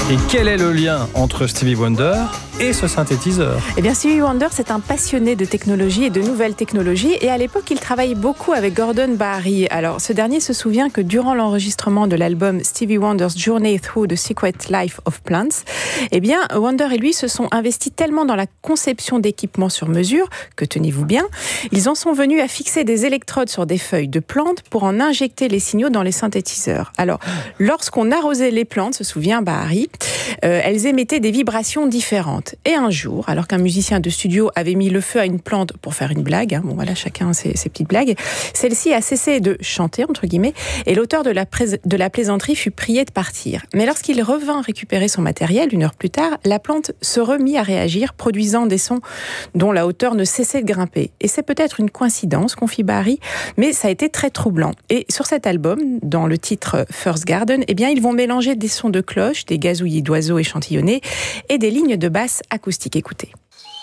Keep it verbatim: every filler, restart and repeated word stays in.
Et quel est le lien entre Stevie Wonder et ce synthétiseur ? Eh bien, Stevie Wonder, c'est un passionné de technologie et de nouvelles technologies. Et à l'époque, il travaille beaucoup avec Gordon Bahry. Alors, ce dernier se souvient que durant l'enregistrement de l'album Stevie Wonder's Journey Through the Secret Life of Plants, eh bien, Wonder et lui se sont investis tellement dans la conception d'équipements sur mesure que, tenez-vous bien, ils en sont venus à fixer des électrodes sur des feuilles de plantes pour en injecter les signaux dans les synthétiseurs. Alors, lorsqu'on arrosait les plantes, se souvient Bahry, euh, elles émettaient des vibrations différentes. Et un jour, alors qu'un musicien de studio avait mis le feu à une plante pour faire une blague, hein, bon voilà, chacun ses, ses petites blagues, celle-ci a cessé de chanter, entre guillemets, et l'auteur de la, prés- de la plaisanterie fut prié de partir. Mais lorsqu'il revint récupérer son matériel, une heure plus tard, la plante se remit à réagir, produisant des sons dont la hauteur ne cessait de grimper. Et c'est peut-être une coïncidence, confie Bahry, mais ça a été très troublant. Et sur cet album, dans le titre First Garden, eh bien, ils vont mélanger des sons de cloche, des gazouillis d'oiseaux échantillonnés et des lignes de basse acoustique. Écoutez.